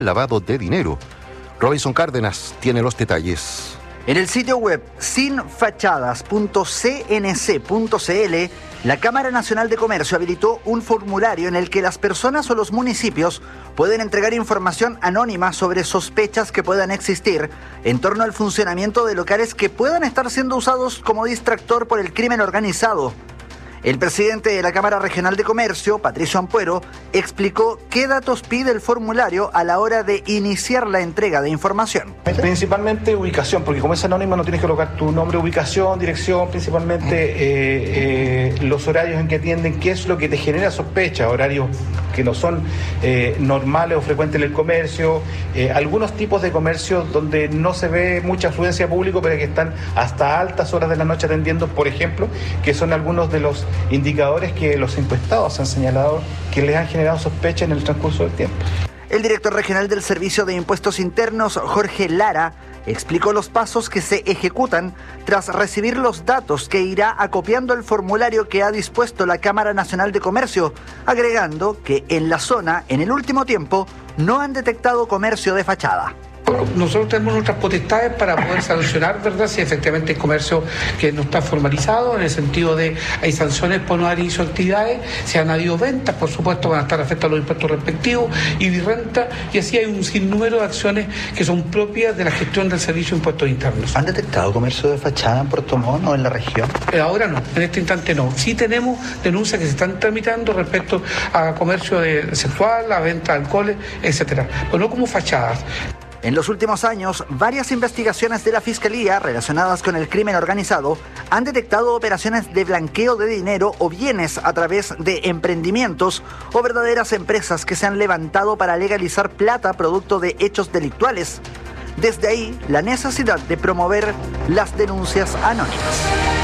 lavado de dinero. Robinson Cárdenas tiene los detalles. En el sitio web sinfachadas.cnc.cl, la Cámara Nacional de Comercio habilitó un formulario en el que las personas o los municipios pueden entregar información anónima sobre sospechas que puedan existir en torno al funcionamiento de locales que puedan estar siendo usados como distractor por el crimen organizado. El presidente de la Cámara Regional de Comercio, Patricio Ampuero, explicó qué datos pide el formulario a la hora de iniciar la entrega de información. Principalmente ubicación, porque como es anónima no tienes que colocar tu nombre, ubicación, dirección, principalmente los horarios en que atienden, qué es lo que te genera sospecha, horarios que no son normales o frecuentes en el comercio, algunos tipos de comercio donde no se ve mucha afluencia pública, pero que están hasta altas horas de la noche atendiendo, por ejemplo, que son algunos de los indicadores que los encuestados han señalado que les han generado sospecha en el transcurso del tiempo. El director regional del Servicio de Impuestos Internos, Jorge Lara, explicó los pasos que se ejecutan tras recibir los datos que irá acopiando el formulario que ha dispuesto la Cámara Nacional de Comercio, agregando que en la zona, en el último tiempo, no han detectado comercio de fachada. Nosotros tenemos nuestras potestades para poder sancionar, ¿verdad?, si efectivamente hay comercio que no está formalizado, en el sentido de hay sanciones por no dar inicio a actividades, si han habido ventas, por supuesto van a estar afectados los impuestos respectivos, y renta, y así hay un sinnúmero de acciones que son propias de la gestión del Servicio de Impuestos Internos. ¿Han detectado comercio de fachada en Puerto Montt o en la región? Ahora no, en este instante no. Sí tenemos denuncias que se están tramitando respecto a comercio sexual, a venta de alcoholes, etcétera, pero no como fachadas. En los últimos años, varias investigaciones de la Fiscalía relacionadas con el crimen organizado han detectado operaciones de blanqueo de dinero o bienes a través de emprendimientos o verdaderas empresas que se han levantado para legalizar plata producto de hechos delictuales. Desde ahí, la necesidad de promover las denuncias anónimas.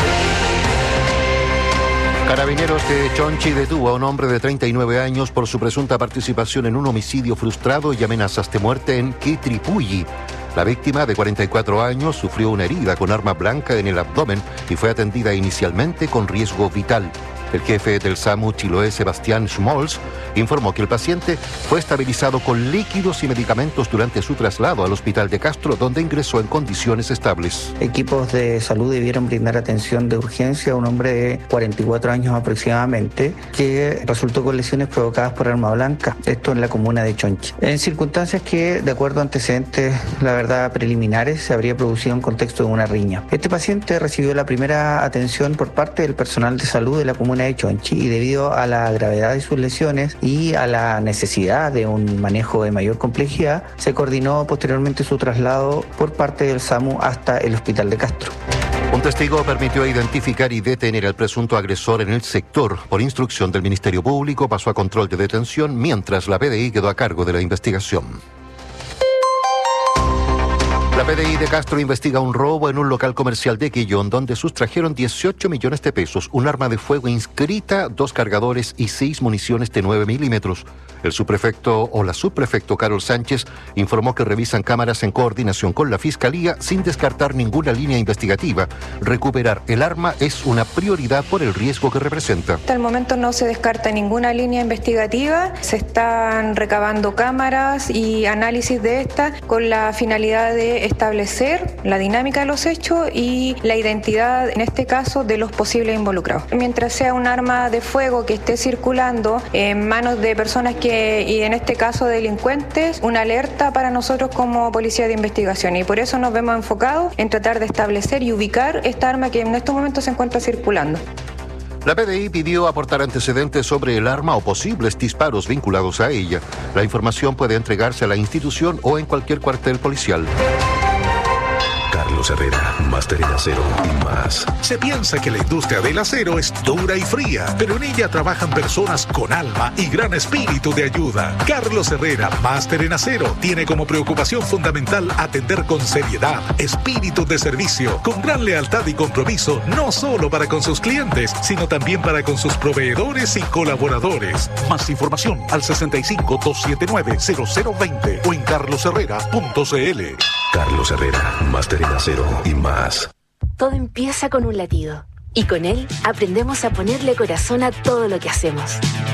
Carabineros de Chonchi detuvo a un hombre de 39 años por su presunta participación en un homicidio frustrado y amenazas de muerte en Quitripulli. La víctima, de 44 años, sufrió una herida con arma blanca en el abdomen y fue atendida inicialmente con riesgo vital. El jefe del SAMU Chiloé, Sebastián Schmolz, informó que el paciente fue estabilizado con líquidos y medicamentos durante su traslado al hospital de Castro, donde ingresó en condiciones estables. Equipos de salud debieron brindar atención de urgencia a un hombre de 44 años aproximadamente, que resultó con lesiones provocadas por arma blanca, esto en la comuna de Chonchi. En circunstancias que, de acuerdo a antecedentes, la verdad, preliminares, se habría producido en contexto de una riña. Este paciente recibió la primera atención por parte del personal de salud de la comuna de Chonchi, y debido a la gravedad de sus lesiones y a la necesidad de un manejo de mayor complejidad, se coordinó posteriormente su traslado por parte del SAMU hasta el hospital de Castro. Un testigo permitió identificar y detener al presunto agresor en el sector. Por instrucción del Ministerio Público pasó a control de detención, mientras la PDI quedó a cargo de la investigación. La PDI de Castro investiga un robo en un local comercial de Quillón, donde sustrajeron 18 millones de pesos, un arma de fuego inscrita, 2 cargadores y 6 municiones de 9 milímetros. El subprefecto o la subprefecto Carol Sánchez informó que revisan cámaras en coordinación con la Fiscalía sin descartar ninguna línea investigativa. Recuperar el arma es una prioridad por el riesgo que representa. Hasta el momento no se descarta ninguna línea investigativa. Se están recabando cámaras y análisis de estas con la finalidad de establecer la dinámica de los hechos y la identidad, en este caso, de los posibles involucrados. Mientras sea un arma de fuego que esté circulando en manos de personas y en este caso delincuentes, una alerta para nosotros como policía de investigación, y por eso nos vemos enfocados en tratar de establecer y ubicar esta arma que en estos momentos se encuentra circulando. La PDI pidió aportar antecedentes sobre el arma o posibles disparos vinculados a ella. La información puede entregarse a la institución o en cualquier cuartel policial. Carlos Herrera, máster en acero y más. Se piensa que la industria del acero es dura y fría, pero en ella trabajan personas con alma y gran espíritu de ayuda. Carlos Herrera, máster en acero, tiene como preocupación fundamental atender con seriedad, espíritu de servicio, con gran lealtad y compromiso, no solo para con sus clientes, sino también para con sus proveedores y colaboradores. Más información al 65-279-0020 o en carlosherrera.cl. Carlos Herrera, máster en acero y más. Todo empieza con un latido, y con él aprendemos a ponerle corazón a todo lo que hacemos.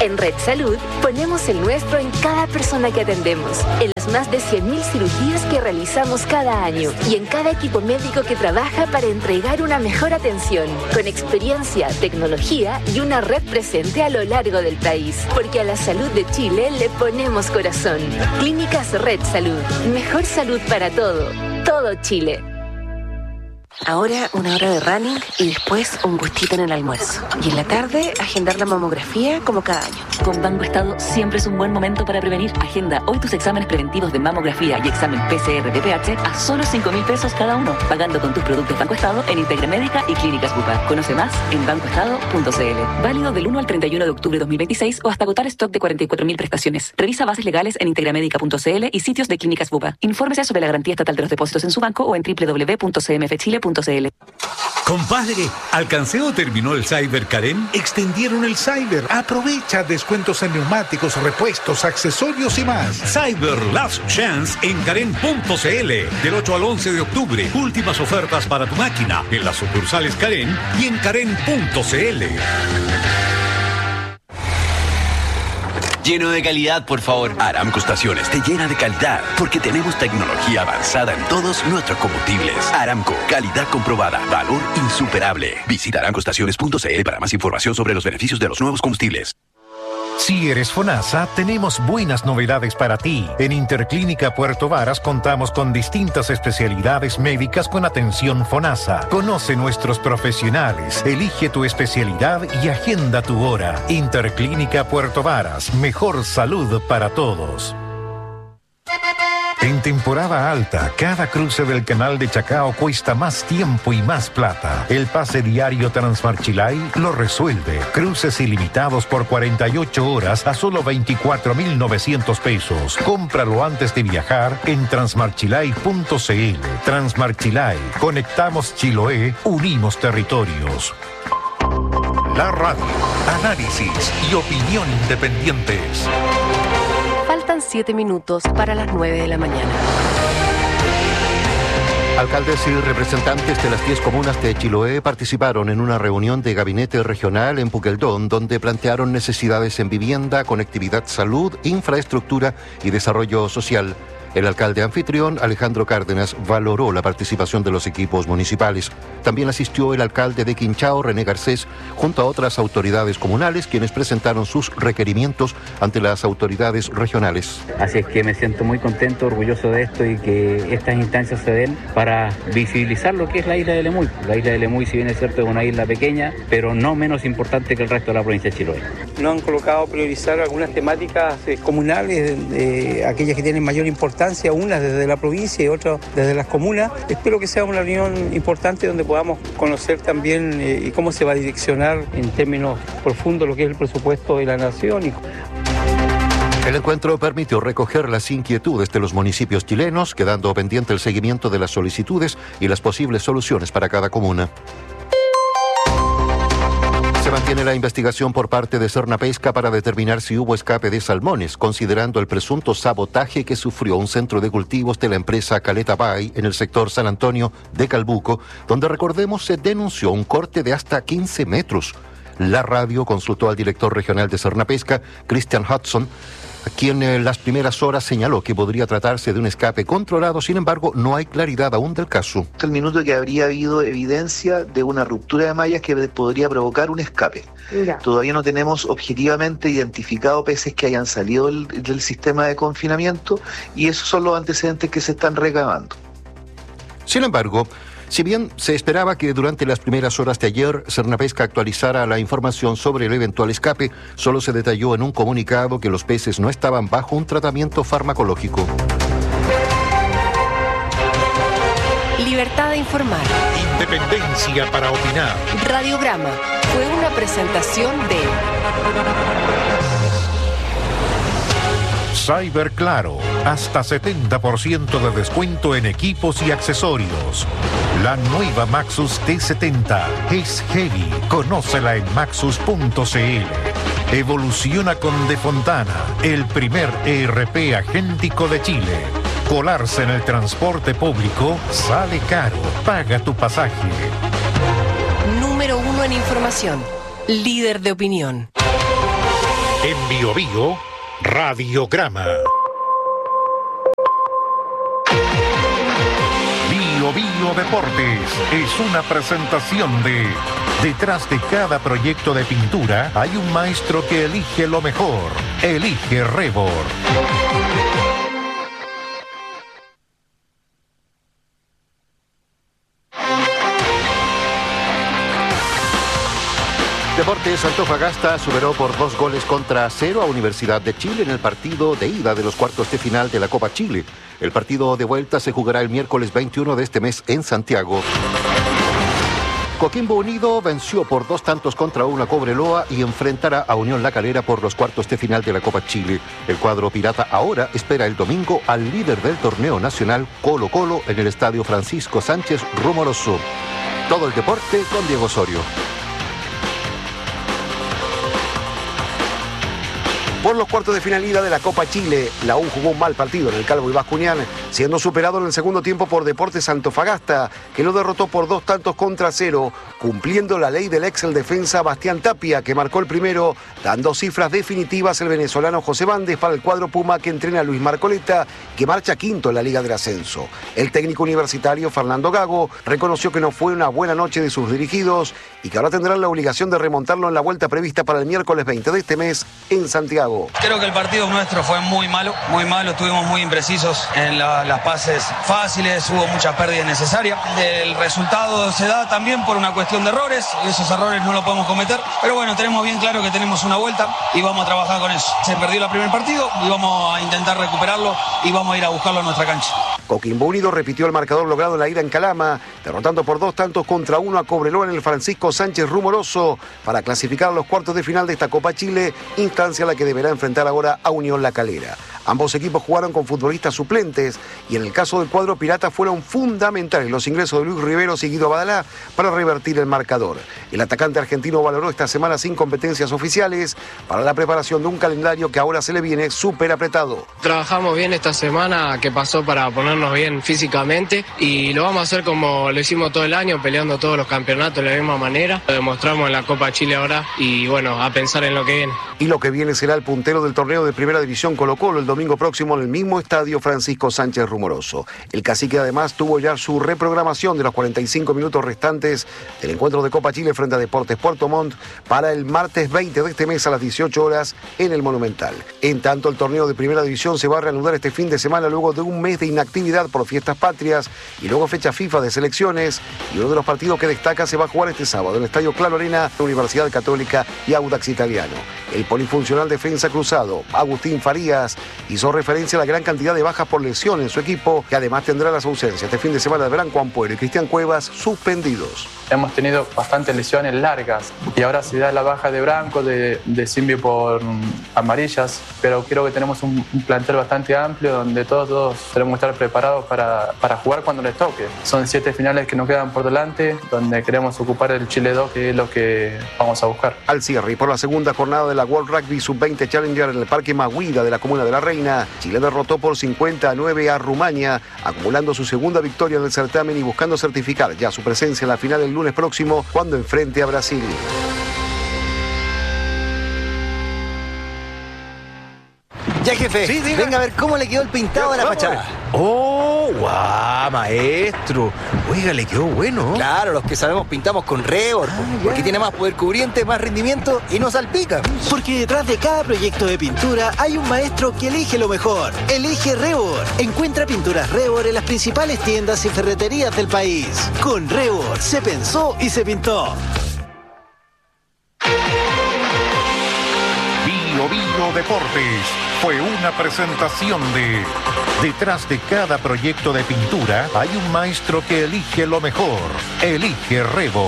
En Red Salud ponemos el nuestro en cada persona que atendemos, en las más de 100.000 cirugías que realizamos cada año y en cada equipo médico que trabaja para entregar una mejor atención, con experiencia, tecnología y una red presente a lo largo del país. Porque a la salud de Chile le ponemos corazón. Clínicas Red Salud. Mejor salud para todo Chile. Ahora 1 hora de running y después un gustito en el almuerzo. Y en la tarde, agendar la mamografía como cada año. Con Banco Estado siempre es un buen momento para prevenir. Agenda hoy tus exámenes preventivos de mamografía y examen PCR de pH a solo 5.000 pesos cada uno, pagando con tus productos Banco Estado en Integramédica y Clínicas Bupa. Conoce más en bancoestado.cl. Válido del 1 al 31 de octubre de 2026 o hasta agotar stock de 44.000 prestaciones. Revisa bases legales en integramédica.cl y sitios de Clínicas Bupa. Infórmese sobre la garantía estatal de los depósitos en su banco o en www.cmfchile.cl. Compadre, ¿alcancé o terminó el Cyber Karen? Extendieron el Cyber. Aprovecha descuentos en neumáticos, repuestos, accesorios y más. Cyber Last Chance en Karen.cl. Del 8 al 11 de octubre. Últimas ofertas para tu máquina en las sucursales Karen y en Karen.cl. Lleno de calidad, por favor. Aramco Estaciones te llena de calidad porque tenemos tecnología avanzada en todos nuestros combustibles. Aramco, calidad comprobada, valor insuperable. Visita aramcoestaciones.cl para más información sobre los beneficios de los nuevos combustibles. Si eres FONASA, tenemos buenas novedades para ti. En Interclínica Puerto Varas contamos con distintas especialidades médicas con atención FONASA. Conoce nuestros profesionales, elige tu especialidad y agenda tu hora. Interclínica Puerto Varas, mejor salud para todos. En temporada alta, cada cruce del canal de Chacao cuesta más tiempo y más plata. El pase diario Transmarchilay lo resuelve. Cruces ilimitados por 48 horas a solo 24.900 pesos. Cómpralo antes de viajar en transmarchilay.cl. Transmarchilay. Conectamos Chiloé, unimos territorios. La radio, análisis y opinión independientes. Faltan 7 minutos para las 9 de la mañana. Alcaldes y representantes de las 10 comunas de Chiloé participaron en una reunión de gabinete regional en Puqueldón, donde plantearon necesidades en vivienda, conectividad, salud, infraestructura y desarrollo social. El alcalde anfitrión, Alejandro Cárdenas, valoró la participación de los equipos municipales. También asistió el alcalde de Quinchao, René Garcés, junto a otras autoridades comunales, quienes presentaron sus requerimientos ante las autoridades regionales. Así es que me siento muy contento, orgulloso de esto y que estas instancias se den para visibilizar lo que es la isla de Lemuy. La isla de Lemuy, si bien es cierto, es una isla pequeña, pero no menos importante que el resto de la provincia de Chiloé. Nos han colocado a priorizar algunas temáticas comunales, aquellas que tienen mayor importancia, unas desde la provincia y otras desde las comunas. Espero que sea una reunión importante donde podamos conocer también cómo se va a direccionar en términos profundos lo que es el presupuesto de la nación. El encuentro permitió recoger las inquietudes de los municipios chilenos, quedando pendiente el seguimiento de las solicitudes y las posibles soluciones para cada comuna. Se mantiene la investigación por parte de Sernapesca para determinar si hubo escape de salmones, considerando el presunto sabotaje que sufrió un centro de cultivos de la empresa Caleta Bay en el sector San Antonio de Calbuco, donde, recordemos, se denunció un corte de hasta 15 metros. La radio consultó al director regional de Sernapesca, Christian Hudson, quien en las primeras horas señaló que podría tratarse de un escape controlado. Sin embargo, no hay claridad aún del caso. Hasta el minuto que habría habido evidencia de una ruptura de mallas que podría provocar un escape. Ya. Todavía no tenemos objetivamente identificado peces que hayan salido del sistema de confinamiento y esos son los antecedentes que se están recabando. Sin embargo, si bien se esperaba que durante las primeras horas de ayer Sernapesca actualizara la información sobre el eventual escape, solo se detalló en un comunicado que los peces no estaban bajo un tratamiento farmacológico. Libertad de informar. Independencia para opinar. Radiograma fue una presentación de Cyber Claro, hasta 70% de descuento en equipos y accesorios. La nueva Maxus T70 es heavy. Conócela en maxus.cl. Evoluciona con De Fontana, el primer ERP agéntico de Chile. Colarse en el transporte público sale caro. Paga tu pasaje. Número 1 en información. Líder de opinión. En Bio Bio, Radiograma. Bio Bio Deportes es una presentación de... Detrás de cada proyecto de pintura hay un maestro que elige lo mejor. Elige Rebor. Deportes Antofagasta superó por 2-0 a Universidad de Chile en el partido de ida de los cuartos de final de la Copa Chile. El partido de vuelta se jugará el miércoles 21 de este mes en Santiago. Coquimbo Unido venció por 2-1 a Cobreloa y enfrentará a Unión La Calera por los cuartos de final de la Copa Chile. El cuadro pirata ahora espera el domingo al líder del torneo nacional Colo-Colo en el estadio Francisco Sánchez Rumoroso. Todo el deporte con Diego Osorio. Por los cuartos de final ida de la Copa Chile, la U jugó un mal partido en el Calvo y Bascuñán, siendo superado en el segundo tiempo por Deportes Antofagasta, que lo derrotó por 2-0, cumpliendo la ley del ex defensa Bastián Tapia, que marcó el primero, dando cifras definitivas el venezolano José Bandes para el cuadro Puma que entrena a Luis Marcoleta, que marcha quinto en la Liga del Ascenso. El técnico universitario Fernando Gago reconoció que no fue una buena noche de sus dirigidos y que ahora tendrán la obligación de remontarlo en la vuelta prevista para el miércoles 20 de este mes en Santiago. Creo que el partido nuestro fue muy malo, estuvimos muy imprecisos en las pases fáciles, hubo muchas pérdidas innecesarias. El resultado se da también por una cuestión de errores, y esos errores no los podemos cometer, pero bueno, tenemos bien claro que tenemos una vuelta y vamos a trabajar con eso. Se perdió el primer partido y vamos a intentar recuperarlo y vamos a ir a buscarlo en nuestra cancha. Coquimbo Unido repitió el marcador logrado en la ida en Calama, derrotando por 2-1 a Cobreloa en el Francisco Sánchez Rumoroso para clasificar a los cuartos de final de esta Copa Chile, instancia a la que deberá enfrentar ahora a Unión La Calera. Ambos equipos jugaron con futbolistas suplentes y en el caso del cuadro pirata fueron fundamentales los ingresos de Luis Riveros y Guido Badalá para revertir el marcador. El atacante argentino valoró esta semana sin competencias oficiales para la preparación de un calendario que ahora se le viene súper apretado. Trabajamos bien esta semana que pasó para ponernos bien físicamente y lo vamos a hacer como lo hicimos todo el año, peleando todos los campeonatos de la misma manera. Lo demostramos en la Copa Chile ahora y bueno, a pensar en lo que viene. Y lo que viene será el puntero del torneo de Primera División Colo-Colo el domingo próximo en el mismo estadio Francisco Sánchez Rumoroso. El cacique además tuvo ya su reprogramación de los 45 minutos restantes del encuentro de Copa Chile frente a Deportes Puerto Montt para el martes 20 de este mes a las 18 horas en el Monumental. En tanto, el torneo de Primera División se va a reanudar este fin de semana luego de un mes de inactividad por fiestas patrias y luego fecha FIFA de selecciones, y uno de los partidos que destaca se va a jugar este sábado en el Estadio Claro Arena, Universidad Católica y Audax Italiano. El polifuncional defensa cruzado Agustín Farías hizo referencia a la gran cantidad de bajas por lesión en su equipo, que además tendrá las ausencias este fin de semana de Branco Ampuero y Cristian Cuevas suspendidos. Hemos tenido bastantes lesiones largas y ahora se da la baja de Branco, de Simbio por amarillas, pero creo que tenemos un plantel bastante amplio donde todos tenemos que estar preparados para jugar cuando les toque. Son 7 finales que nos quedan por delante, donde queremos ocupar el Chile 2, que es lo que vamos a buscar. Al cierre y por la segunda jornada de la World Rugby Sub-20 Challenger en el Parque Maguida de la Comuna de La Reina, Chile derrotó por 50-9 a Rumania, acumulando su segunda victoria en el certamen y buscando certificar ya su presencia en la final el lunes próximo cuando enfrente a Brasil. Ya, jefe, sí, venga a ver cómo le quedó el pintado de la fachada. ¡Oh, guau, maestro! Oiga, le quedó bueno. Claro, los que sabemos pintamos con Rebor, porque tiene más poder cubriente, más rendimiento y no salpica. Porque detrás de cada proyecto de pintura hay un maestro que elige lo mejor. Elige Rebor. Encuentra pinturas Rebor en las principales tiendas y ferreterías del país. Con Rebor se pensó y se pintó. Bio Bio Deportes fue una presentación de... Detrás de cada proyecto de pintura hay un maestro que elige lo mejor. Elige Rebor.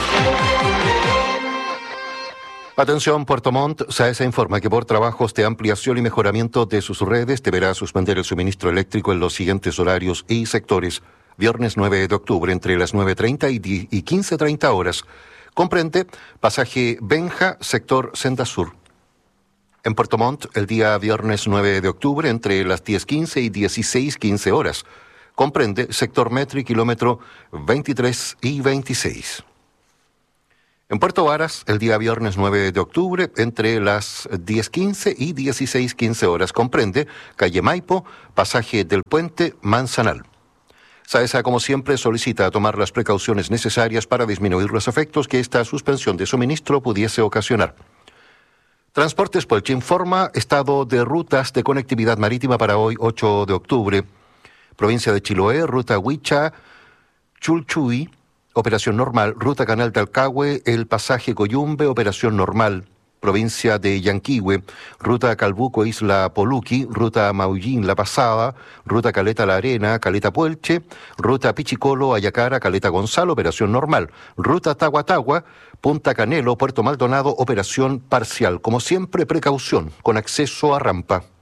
Atención, Puerto Montt. SAESA informa que por trabajos de ampliación y mejoramiento de sus redes deberá suspender el suministro eléctrico en los siguientes horarios y sectores. Viernes 9 de octubre entre las 9:30 y 15:30 horas. Comprende pasaje Benja, sector Senda Sur. En Puerto Montt, el día viernes 9 de octubre, entre las 10:15 y 16:15 horas. Comprende sector Metro y kilómetro 23 y 26. En Puerto Varas, el día viernes 9 de octubre, entre las 10:15 y 16:15 horas, comprende calle Maipo, pasaje del puente Manzanal. SAESA, como siempre, solicita tomar las precauciones necesarias para disminuir los efectos que esta suspensión de suministro pudiese ocasionar. Transportes Puelche informa estado de rutas de conectividad marítima para hoy, 8 de octubre. Provincia de Chiloé, ruta Huicha, Chulchuy, operación normal. Ruta Canal de Alcagüe, el pasaje Coyumbe, operación normal. Provincia de Yanquihue, ruta Calbuco, Isla Poluqui, ruta Maullín, La Pasada, ruta Caleta La Arena, Caleta Puelche, ruta Pichicolo, Ayacara, Caleta Gonzalo, operación normal. Ruta Tahuatahua, Punta Canelo, Puerto Maldonado, operación parcial. Como siempre, precaución, con acceso a rampa.